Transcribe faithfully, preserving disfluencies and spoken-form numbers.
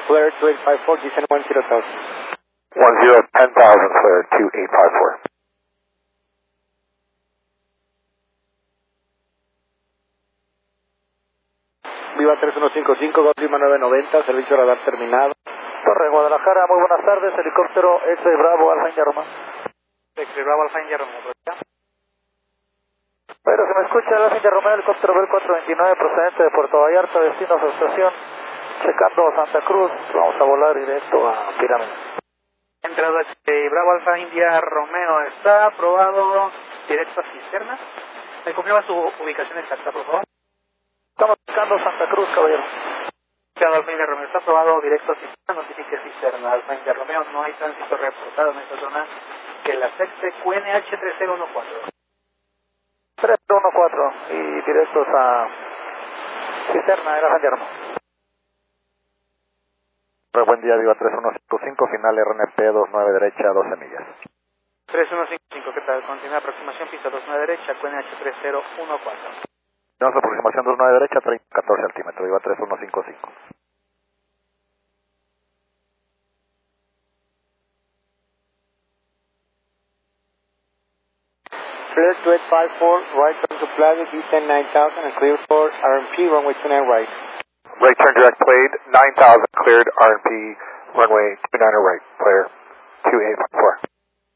Flare two eight five four, descend one zero thousand. one zero, ten thousand, Flare two eight five four. Viva tres uno cinco cinco, Goldima nueve noventa, servicio radar terminado. Torre Guadalajara, muy buenas tardes, helicóptero X-Ray Bravo, Alfa India Romeo. X-Ray Bravo, Alfa India Romeo, Pero se me escucha el Alfa India Romeo, helicóptero Bell cuatro veintinueve, procedente de Puerto Vallarta, destino a su estación, checando Santa Cruz, vamos a volar directo a Pirámide. Entrado X-Ray Bravo, Alfa India Romeo, está aprobado directo a Cisterna. ¿Me comprueba su ubicación exacta, por favor? Estamos checando Santa Cruz, caballero. Alfa India Romeo, está aprobado directo a Cisterna, notifique Cisterna, Alfa India Romeo, no hay tránsito reportado en esta zona que la sexte Q N H tres cero uno cuatro. tres cero uno cuatro y directos a Cisterna, era Alfa India Romeo. Buen día, Viva tres uno cinco cinco, final R N P dos nueve derecha, doce millas. tres uno cinco cinco, ¿qué tal? Continúa aproximación, pista dos nueve derecha, Q N H tres cero uno cuatro. Tenemos aproximación dos nueve derecha, treinta, catorce altímetro, Viva tres uno cinco cinco. Flare two eight five four, right turn to Plaza, descend nine thousand and clear for R M P, runway two nine right. Right turn direct played, nine thousand cleared, R and P, runway two nine right, player two eight five four.